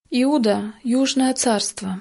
Иуда – Южное царство.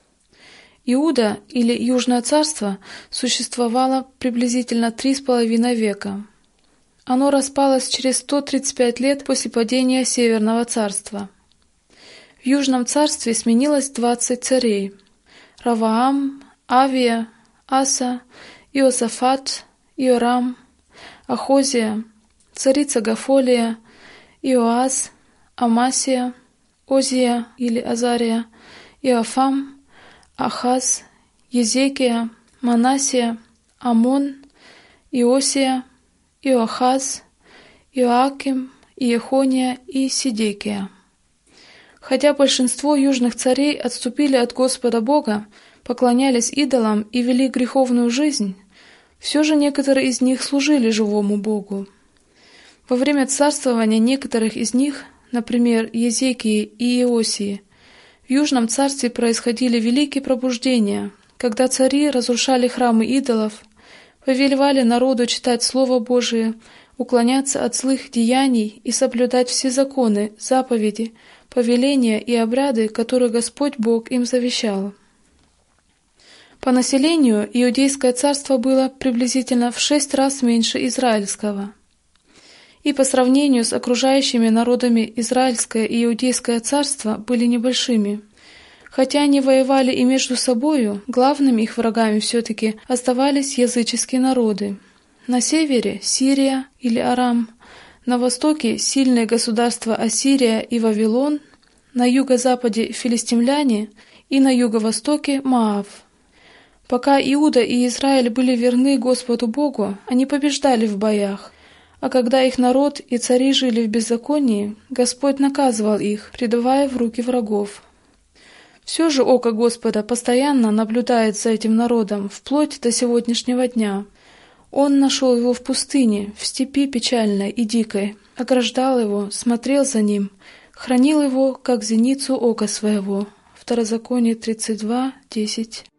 Иуда или Южное царство существовало приблизительно 3,5 века. Оно распалось через 135 лет после падения Северного царства. В Южном царстве сменилось 20 царей – Раваам, Авия, Аса, Иосафат, Иорам, Ахозия, царица Гафолия, Иоас, Амасия, Озия или Азария, Иофам, Ахаз, Езекия, Манасия, Амон, Иосия, Иоахаз, Иоаким, Иехония и Сидекия. Хотя большинство южных царей отступили от Господа Бога, поклонялись идолам и вели греховную жизнь, все же некоторые из них служили живому Богу. Во время царствования некоторых из них, например, Езекии и Иосии, в Южном царстве происходили великие пробуждения, когда цари разрушали храмы идолов, повелевали народу читать Слово Божие, уклоняться от злых деяний и соблюдать все законы, заповеди, повеления и обряды, которые Господь Бог им завещал. По населению Иудейское царство было приблизительно в 6 раз меньше израильского. И по сравнению с окружающими народами Израильское и Иудейское царство были небольшими. Хотя они воевали и между собою, главными их врагами все-таки оставались языческие народы. На севере – Сирия или Арам, на востоке – сильные государства Ассирия и Вавилон, на юго-западе – филистимляне и на юго-востоке – Моав. Пока Иуда и Израиль были верны Господу Богу, они побеждали в боях, а когда их народ и цари жили в беззаконии, Господь наказывал их, предавая в руки врагов. Все же око Господа постоянно наблюдает за этим народом, вплоть до сегодняшнего дня. Он нашел его в пустыне, в степи печальной и дикой, ограждал его, смотрел за ним, хранил его, как зеницу ока своего. Второзаконие 32:10.